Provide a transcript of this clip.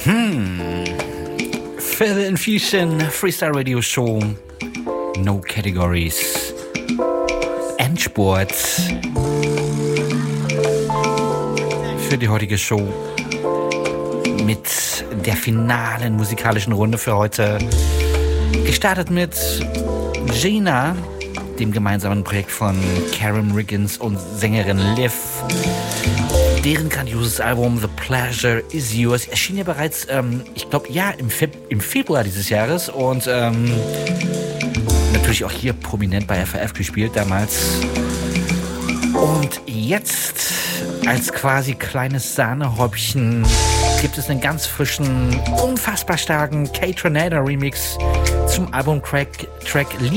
Further Infusion, Freestyle Radio Show, No Categories, Endspurt für die heutige Show mit der finalen musikalischen Runde für heute. Gestartet mit Gina, dem gemeinsamen Projekt von Karen Riggins und Sängerin Liv. Deren grandioses Album The Pleasure Is Yours erschien ja bereits, ich glaube, ja, im Februar dieses Jahres und natürlich auch hier prominent bei FAF gespielt damals. Und jetzt als quasi kleines Sahnehäubchen gibt es einen ganz frischen, unfassbar starken K-Tornado Remix zum Albumtrack